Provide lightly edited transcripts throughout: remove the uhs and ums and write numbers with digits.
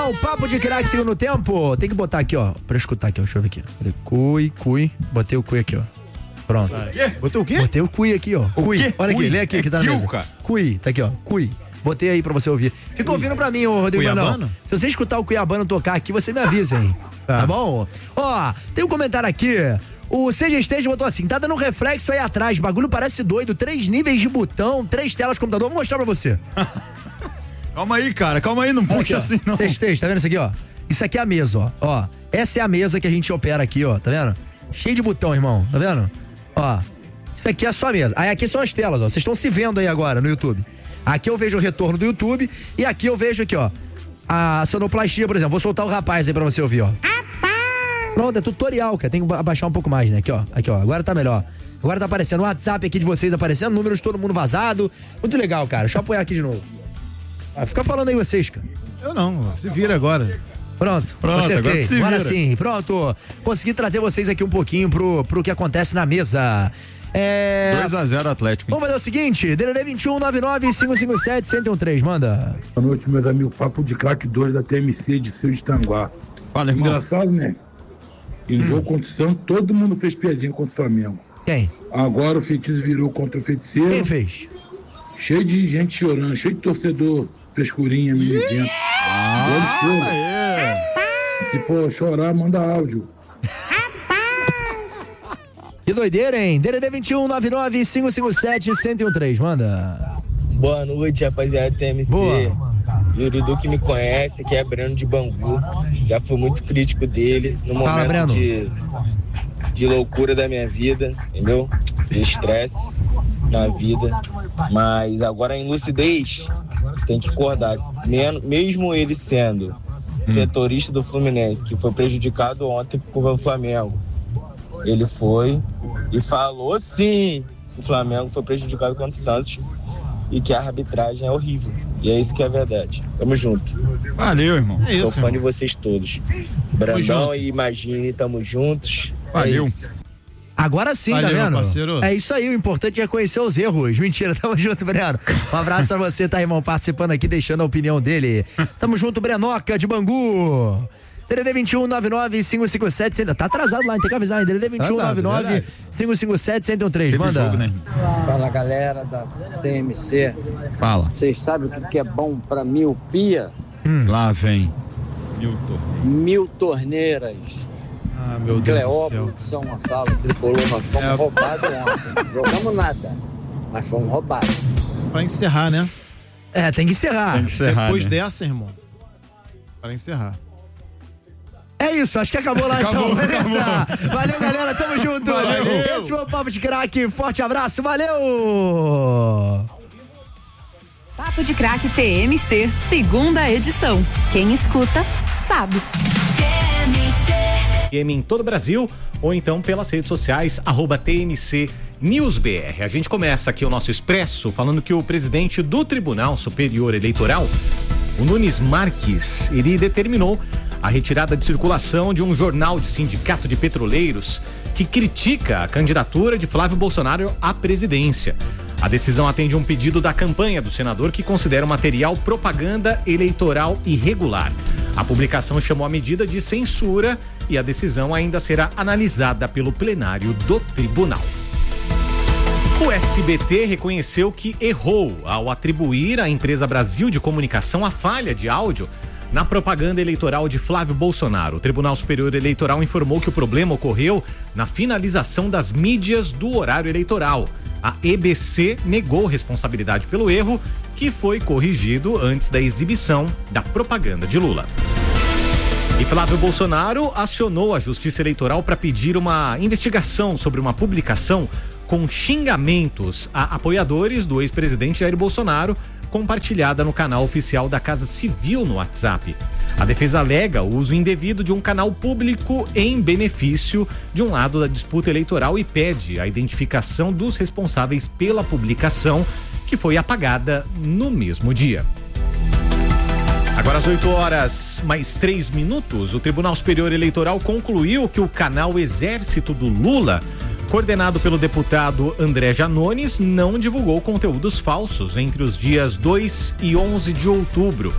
Ah, o Papo de Craque Segundo Tempo. Tem que botar aqui, ó, pra eu escutar aqui, ó. Deixa eu ver aqui. Cui. Botei o cui aqui, ó. Pronto. Botou o quê? Botei o cui aqui, ó. Cui. Olha aqui, lê aqui que tá na mesa. Cui, tá aqui, ó. Cui. Botei aí pra você ouvir. Fica ouvindo pra mim, ô Rodrigo Brandão. Se você escutar o Cuiabano tocar aqui, você me avisa, hein? Tá bom? Ó, tem um comentário aqui. O Seja Esteja botou assim: tá dando um reflexo aí atrás, bagulho parece doido, 3 níveis de botão, 3 telas de computador. Vou mostrar pra você. Calma aí, cara, não puxa assim, não. Seja Esteja, tá vendo isso aqui, ó? Isso aqui é a mesa, ó. Essa é a mesa que a gente opera aqui, ó. Tá vendo? Cheio de botão, irmão. Tá vendo? Ó, isso aqui é a sua mesa. Aí aqui são as telas, ó. Vocês estão se vendo aí agora no YouTube. Aqui eu vejo o retorno do YouTube e aqui eu vejo aqui, ó, a sonoplastia, por exemplo. Vou soltar o rapaz aí pra você ouvir, ó. Pronto, é tutorial, cara. Tem que abaixar um pouco mais, né? Aqui, ó. Agora tá melhor. Agora tá aparecendo o WhatsApp aqui de vocês aparecendo, números de todo mundo vazado. Muito legal, cara. Deixa eu apoiar aqui de novo. Fica falando aí vocês, cara. Eu não, se vira agora. Pronto, acertei. Agora sim, pronto. Consegui trazer vocês aqui um pouquinho pro que acontece na mesa. 2-0 Atlético. Vamos fazer o seguinte, DDD 21 99 557 1013, manda. Boa noite, meus amigos. Papo de Craque 2 da TMC de Seu de Tanguá. Fala, irmão. Engraçado, né? Em jogo contra o Santos, todo mundo fez piadinha contra o Flamengo. Quem? Agora o feitiço virou contra o feiticeiro. Quem fez? Cheio de gente chorando, cheio de torcedor, frescurinha, mimizento. Se for chorar, manda áudio. Que doideira, hein? DDD 21 99 557 1013, manda. Boa noite, rapaziada do TMC. Boa. Yuridu que me conhece, que é Breno de Bangu. Já fui muito crítico dele no momento de loucura da minha vida, entendeu? De estresse na vida. Mas agora em lucidez, você tem que acordar. Mesmo ele sendo setorista do Fluminense, que foi prejudicado ontem pelo Flamengo, ele foi e falou sim que o Flamengo foi prejudicado contra o Santos e que a arbitragem é horrível. E é isso que é verdade. Tamo junto. Valeu, irmão. Sou fã de vocês todos. Brandão e Imagine, tamo juntos. Valeu. Agora sim, valeu, tá vendo? Parceiro. É isso aí, o importante é conhecer os erros. Mentira, tamo junto, Breno. Um abraço pra você, tá, irmão? Participando aqui, deixando a opinião dele. Tamo junto, Brenoca de Bangu. DDD 21 99 557 tá atrasado lá, tem que avisar, hein? DDD 21 99 557 1013, manda. Jogo, né? Fala, galera da TMC. Fala. Vocês sabem o que é bom pra miopia? Lá vem. 1000 torneiras. Ah, meu Deus do céu. Cleópolis, São Gonçalo, Tricolor, nós fomos roubados ontem. Jogamos nada, mas fomos roubados. Pra encerrar, né? Tem que encerrar. Depois né? dessa, irmão. Pra encerrar. É isso, acho que acabou lá então, beleza? Acabou. Valeu, galera, tamo junto. Valeu. Esse foi o Papo de Craque, forte abraço, valeu! Papo de Craque TMC, segunda edição. Quem escuta, sabe. Em todo o Brasil ou então pelas redes sociais @TMC NewsBR. A gente começa aqui o nosso Expresso falando que o presidente do Tribunal Superior Eleitoral, o Nunes Marques, ele determinou a retirada de circulação de um jornal de sindicato de petroleiros que critica a candidatura de Flávio Bolsonaro à presidência. A decisão atende um pedido da campanha do senador que considera o material propaganda eleitoral irregular. A publicação chamou a medida de censura e a decisão ainda será analisada pelo plenário do tribunal. O SBT reconheceu que errou ao atribuir à empresa Brasil de Comunicação a falha de áudio na propaganda eleitoral de Flávio Bolsonaro. O Tribunal Superior Eleitoral informou que o problema ocorreu na finalização das mídias do horário eleitoral. A EBC negou responsabilidade pelo erro, que foi corrigido antes da exibição da propaganda de Lula. E Flávio Bolsonaro acionou a Justiça Eleitoral para pedir uma investigação sobre uma publicação com xingamentos a apoiadores do ex-presidente Jair Bolsonaro, compartilhada no canal oficial da Casa Civil no WhatsApp. A defesa alega o uso indevido de um canal público em benefício de um lado da disputa eleitoral e pede a identificação dos responsáveis pela publicação, que foi apagada no mesmo dia. Agora às 8h mais 3 minutos, o Tribunal Superior Eleitoral concluiu que o canal Exército do Lula, coordenado pelo deputado André Janones, não divulgou conteúdos falsos entre os dias 2 e 11 de outubro.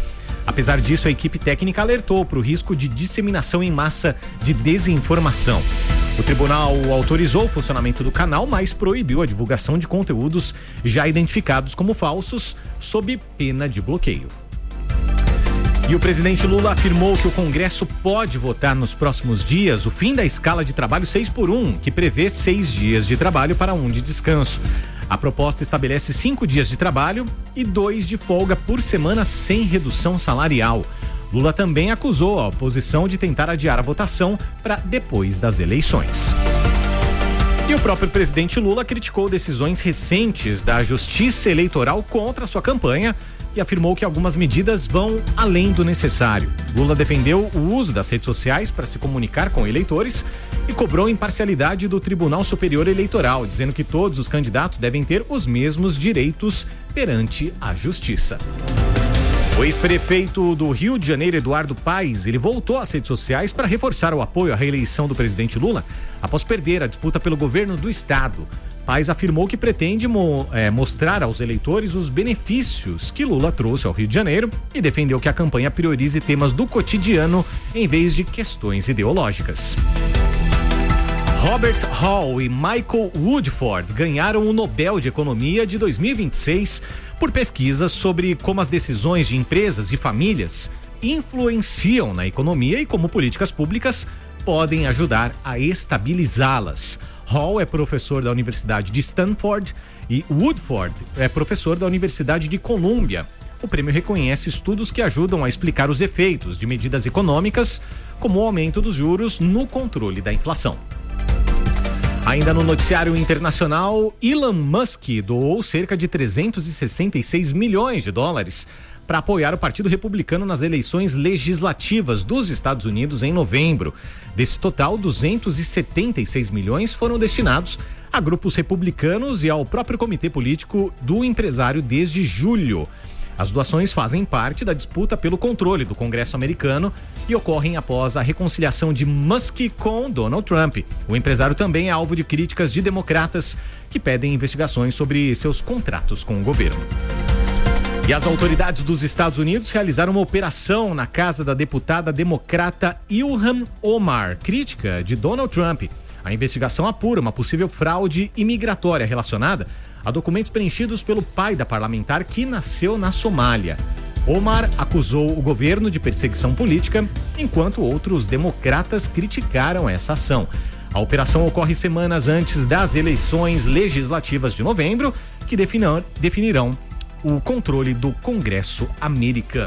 Apesar disso, a equipe técnica alertou para o risco de disseminação em massa de desinformação. O tribunal autorizou o funcionamento do canal, mas proibiu a divulgação de conteúdos já identificados como falsos, sob pena de bloqueio. E o presidente Lula afirmou que o Congresso pode votar nos próximos dias o fim da escala de trabalho 6x1, que prevê 6 dias de trabalho para 1 de descanso. A proposta estabelece 5 dias de trabalho e 2 de folga por semana sem redução salarial. Lula também acusou a oposição de tentar adiar a votação para depois das eleições. E o próprio presidente Lula criticou decisões recentes da Justiça Eleitoral contra sua campanha e afirmou que algumas medidas vão além do necessário. Lula defendeu o uso das redes sociais para se comunicar com eleitores e cobrou imparcialidade do Tribunal Superior Eleitoral, dizendo que todos os candidatos devem ter os mesmos direitos perante a Justiça. O ex-prefeito do Rio de Janeiro, Eduardo Paes, ele voltou às redes sociais para reforçar o apoio à reeleição do presidente Lula após perder a disputa pelo governo do estado. Paes afirmou que pretende mostrar aos eleitores os benefícios que Lula trouxe ao Rio de Janeiro e defendeu que a campanha priorize temas do cotidiano em vez de questões ideológicas. Robert Hall e Michael Woodford ganharam o Nobel de Economia de 2026 por pesquisas sobre como as decisões de empresas e famílias influenciam na economia e como políticas públicas podem ajudar a estabilizá-las. Hall é professor da Universidade de Stanford e Woodford é professor da Universidade de Colômbia. O prêmio reconhece estudos que ajudam a explicar os efeitos de medidas econômicas, como o aumento dos juros no controle da inflação. Ainda no noticiário internacional, Elon Musk doou cerca de 366 milhões de dólares para apoiar o Partido Republicano nas eleições legislativas dos Estados Unidos em novembro. Desse total, 276 milhões foram destinados a grupos republicanos e ao próprio comitê político do empresário desde julho. As doações fazem parte da disputa pelo controle do Congresso americano e ocorrem após a reconciliação de Musk com Donald Trump. O empresário também é alvo de críticas de democratas que pedem investigações sobre seus contratos com o governo. E as autoridades dos Estados Unidos realizaram uma operação na casa da deputada democrata Ilhan Omar, crítica de Donald Trump. A investigação apura uma possível fraude imigratória relacionada a documentos preenchidos pelo pai da parlamentar que nasceu na Somália. Omar acusou o governo de perseguição política, enquanto outros democratas criticaram essa ação. A operação ocorre semanas antes das eleições legislativas de novembro, que definirão o controle do Congresso americano.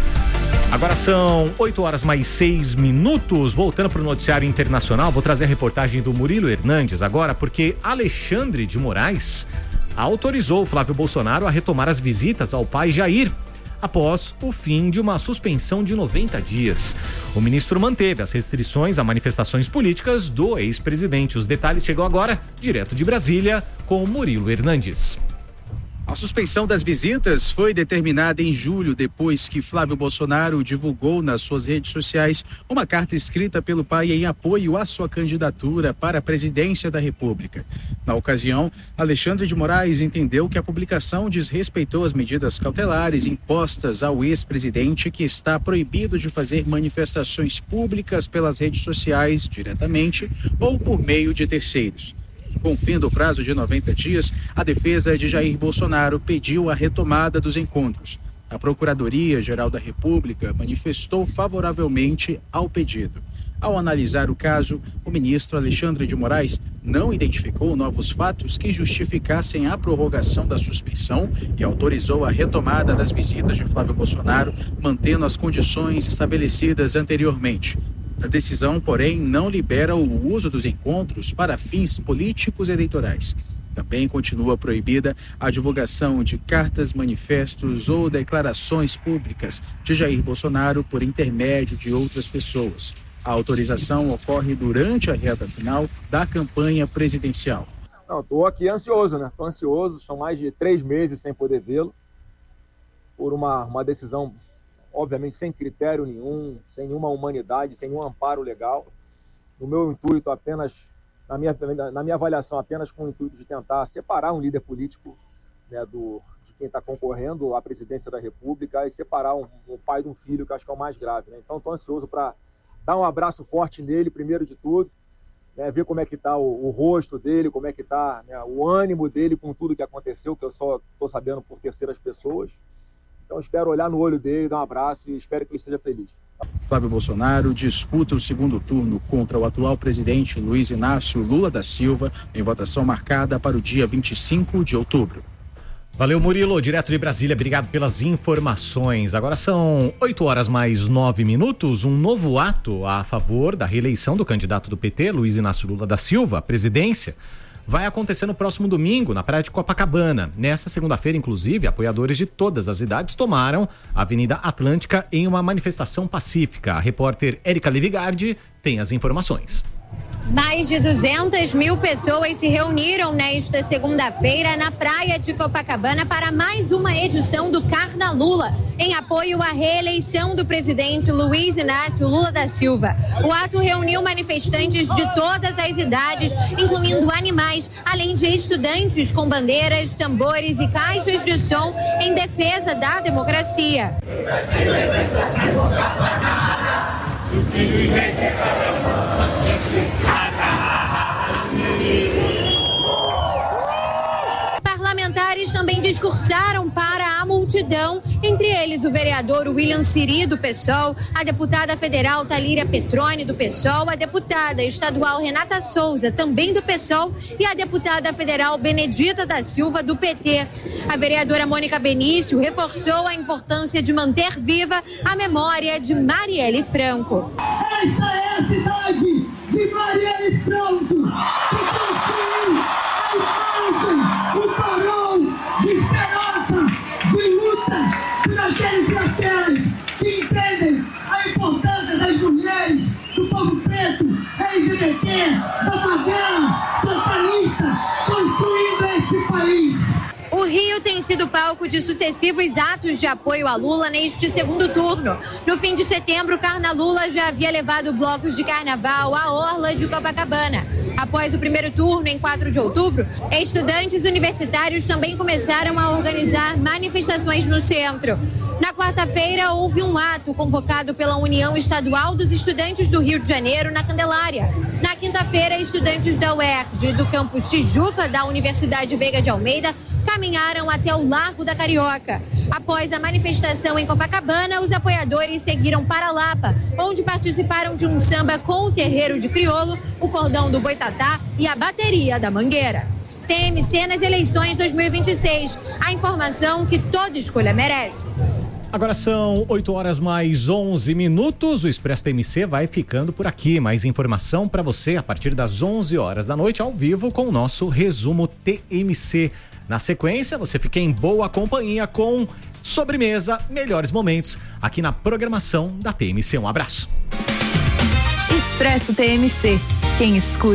Agora são 8h mais 6. Voltando para o noticiário internacional, vou trazer a reportagem do Murilo Hernandes agora, porque Alexandre de Moraes autorizou Flávio Bolsonaro a retomar as visitas ao pai Jair, após o fim de uma suspensão de 90 dias. O ministro manteve as restrições a manifestações políticas do ex-presidente. Os detalhes chegam agora, direto de Brasília, com Murilo Hernandes. A suspensão das visitas foi determinada em julho, depois que Flávio Bolsonaro divulgou nas suas redes sociais uma carta escrita pelo pai em apoio à sua candidatura para a presidência da República. Na ocasião, Alexandre de Moraes entendeu que a publicação desrespeitou as medidas cautelares impostas ao ex-presidente, que está proibido de fazer manifestações públicas pelas redes sociais diretamente ou por meio de terceiros. Com o fim do prazo de 90 dias, a defesa de Jair Bolsonaro pediu a retomada dos encontros. A Procuradoria-Geral da República manifestou favoravelmente ao pedido. Ao analisar o caso, o ministro Alexandre de Moraes não identificou novos fatos que justificassem a prorrogação da suspensão e autorizou a retomada das visitas de Flávio Bolsonaro, mantendo as condições estabelecidas anteriormente. A decisão, porém, não libera o uso dos encontros para fins políticos eleitorais. Também continua proibida a divulgação de cartas, manifestos ou declarações públicas de Jair Bolsonaro por intermédio de outras pessoas. A autorização ocorre durante a reta final da campanha presidencial. Estou aqui ansioso, né? Estou ansioso, são mais de 3 meses sem poder vê-lo, por uma decisão obviamente sem critério nenhum, sem nenhuma humanidade, sem nenhum amparo legal. No meu intuito, apenas, na minha avaliação, apenas com o intuito de tentar separar um líder político, né, de quem está concorrendo à presidência da República e separar um pai de um filho, que acho que é o mais grave, né? Então estou ansioso para dar um abraço forte nele, primeiro de tudo, né? Ver como é que está o rosto dele, como é que está, né, o ânimo dele com tudo que aconteceu, que eu só estou sabendo por terceiras pessoas. Então espero olhar no olho dele, dar um abraço e espero que ele esteja feliz. Flávio Bolsonaro disputa o segundo turno contra o atual presidente Luiz Inácio Lula da Silva, em votação marcada para o dia 25 de outubro. Valeu, Murilo, direto de Brasília, obrigado pelas informações. Agora são 8h mais 9. Um novo ato a favor da reeleição do candidato do PT, Luiz Inácio Lula da Silva, à presidência, vai acontecer no próximo domingo, na praia de Copacabana. Nesta segunda-feira, inclusive, apoiadores de todas as idades tomaram a Avenida Atlântica em uma manifestação pacífica. A repórter Érica Levigardi tem as informações. Mais de 200 mil pessoas se reuniram nesta segunda-feira na praia de Copacabana para mais uma edição do Carna Lula, em apoio à reeleição do presidente Luiz Inácio Lula da Silva. O ato reuniu manifestantes de todas as idades, incluindo animais, além de estudantes com bandeiras, tambores e caixas de som em defesa da democracia. Parlamentares também discursaram para a multidão, entre eles o vereador William Siri, do PSOL, a deputada federal Talíria Petroni, do PSOL, a deputada estadual Renata Souza, também do PSOL, e a deputada federal Benedita da Silva, do PT. A vereadora Mônica Benício reforçou a importância de manter viva a memória de Marielle Franco. Essa é a cidade de Marielle Franco, que construiu o farol de esperança, de luta por aqueles e aquelas que entendem a importância das mulheres, do povo preto, LGBT, da favela, socialista, construindo este país. O Rio tem sido palco de sucessivos atos de apoio a Lula neste segundo turno. No fim de setembro, o Carna Lula já havia levado blocos de carnaval à orla de Copacabana. Após o primeiro turno, em 4 de outubro, estudantes universitários também começaram a organizar manifestações no centro. Na quarta-feira, houve um ato convocado pela União Estadual dos Estudantes do Rio de Janeiro, na Candelária. Na quinta-feira, estudantes da UERJ e do campus Tijuca, da Universidade Veiga de Almeida, caminharam até o Largo da Carioca. Após a manifestação em Copacabana, os apoiadores seguiram para Lapa, onde participaram de um samba com o terreiro de Criolo, o cordão do Boitatá e a bateria da Mangueira. TMC nas eleições 2026. A informação que toda escolha merece. Agora são 8h mais 11. O Expresso TMC vai ficando por aqui. Mais informação para você a partir das 11 horas da noite, ao vivo, com o nosso resumo TMC. Na sequência, você fica em boa companhia com Sobremesa, melhores momentos aqui na programação da TMC. Um abraço. Expresso TMC. Quem escuta